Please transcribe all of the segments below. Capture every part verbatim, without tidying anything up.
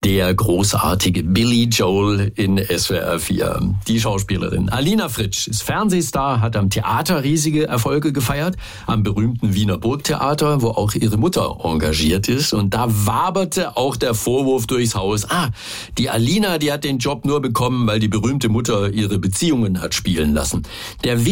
Der großartige Billy Joel in S W R vier. Die Schauspielerin Alina Fritsch ist Fernsehstar, hat am Theater riesige Erfolge gefeiert, am berühmten Wiener Burgtheater, wo auch ihre Mutter engagiert ist. Und da waberte auch der Vorwurf durchs Haus, ah, die Alina, die hat den Job nur bekommen, weil die berühmte Mutter ihre Beziehungen hat spielen lassen. Der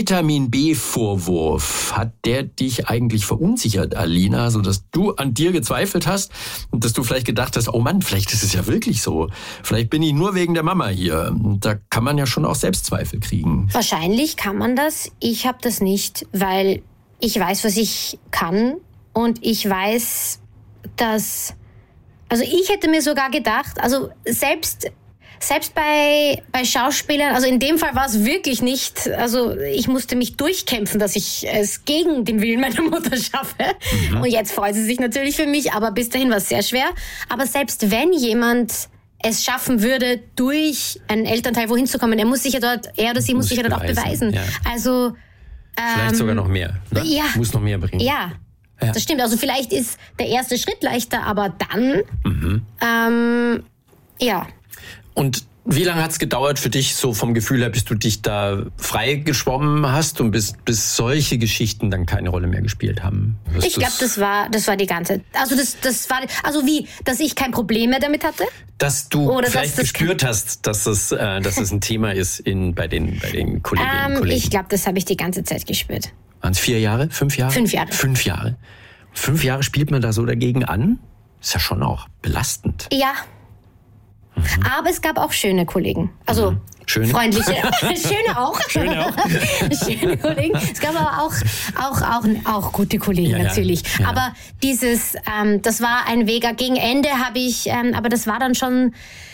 Vitamin-B-Vorwurf, hat der dich eigentlich verunsichert, Alina, sodass du an dir gezweifelt hast und dass du vielleicht gedacht hast, oh Mann, vielleicht ist es ja wirklich so. Vielleicht bin ich nur wegen der Mama hier. Da kann man ja schon auch Selbstzweifel kriegen. Wahrscheinlich kann man das. Ich habe das nicht, weil ich weiß, was ich kann. Und ich weiß, dass... Also ich hätte mir sogar gedacht, also selbst... Selbst bei, bei Schauspielern, also in dem Fall war es wirklich nicht, also ich musste mich durchkämpfen, dass ich es gegen den Willen meiner Mutter schaffe. Mhm. Und jetzt freut sie sich natürlich für mich, aber bis dahin war es sehr schwer. Aber selbst wenn jemand es schaffen würde, durch einen Elternteil wohin zu kommen, er muss sich ja dort, er oder sie muss, muss sich ja dort auch beweisen. Ja. Also ähm, vielleicht sogar noch mehr. Ne? Ja. Muss noch mehr bringen. Ja. Ja. Das stimmt. Also vielleicht ist der erste Schritt leichter, aber dann, mhm. ähm, ja. Und wie lange hat es gedauert für dich, so vom Gefühl her, bis du dich da frei geschwommen hast und bis, bis solche Geschichten dann keine Rolle mehr gespielt haben? Hast ich glaube, das war, das war die ganze... Also das, das war... Also wie? Dass ich kein Problem mehr damit hatte? Dass du Oder vielleicht dass das gespürt hast, dass es, äh, dass es ein Thema ist in, bei, den, bei den Kolleginnen und ähm, Kollegen. Ich glaube, das habe ich die ganze Zeit gespürt. Waren es vier Jahre? Fünf Jahre? Fünf Jahre. Fünf Jahre. Fünf Jahre spielt man da so dagegen an? Ist ja schon auch belastend. Ja. Mhm. Aber es gab auch schöne Kollegen. Also mhm. Schöne? Freundliche. Schöne auch. Schöne auch. Schöne Kollegen. Es gab aber auch, auch, auch, auch gute Kollegen, ja, natürlich. Ja, ja. Aber dieses, ähm, das war ein Weg. Gegen Ende habe ich, ähm, aber das war dann schon,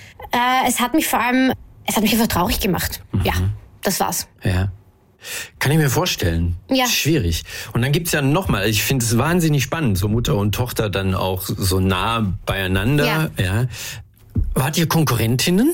äh, es hat mich vor allem, es hat mich einfach traurig gemacht. Mhm. Ja, das war's. Ja. Kann ich mir vorstellen. Ja. Schwierig. Und dann gibt's ja nochmal, ich finde es wahnsinnig spannend, so Mutter und Tochter dann auch so nah beieinander. Ja. Ja. Wart ihr Konkurrentinnen?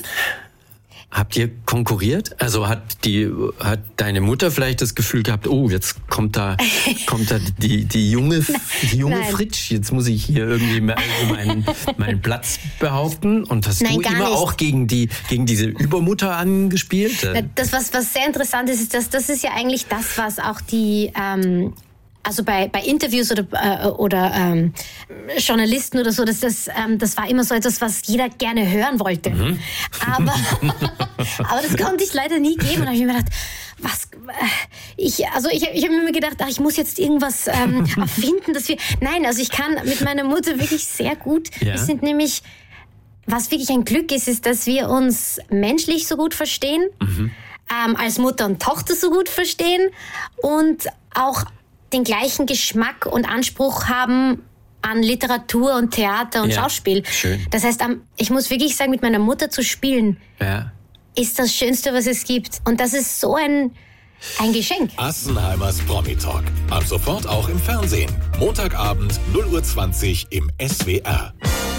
Habt ihr konkurriert? Also hat die, hat deine Mutter vielleicht das Gefühl gehabt, oh, jetzt kommt da, kommt da die, die junge, die junge Nein. Fritsch, jetzt muss ich hier irgendwie meinen, meinen Platz behaupten. Und hast Nein, du immer nicht. auch gegen die, gegen diese Übermutter angespielt? Das, was, was sehr interessant ist, ist, dass das ist ja eigentlich das, was auch die, ähm, also bei, bei Interviews oder, äh, oder ähm, Journalisten oder so, das, das, ähm, das war immer so etwas, was jeder gerne hören wollte. Mhm. Aber, aber das konnte ich leider nie geben. Und da habe ich mir gedacht, was, ich, also ich, ich habe mir immer gedacht, ach, ich muss jetzt irgendwas ähm, erfinden, dass wir, nein, also ich kann mit meiner Mutter wirklich sehr gut, ja. Wir sind nämlich, was wirklich ein Glück ist, ist, dass wir uns menschlich so gut verstehen, mhm. ähm, als Mutter und Tochter so gut verstehen und auch den gleichen Geschmack und Anspruch haben an Literatur und Theater und ja, Schauspiel. Schön. Das heißt, ich muss wirklich sagen, mit meiner Mutter zu spielen, ja. ist das Schönste, was es gibt. Und das ist so ein, ein Geschenk. Assenheimers Promi Talk. Ab sofort auch im Fernsehen. Montagabend null Uhr zwanzig im S W R.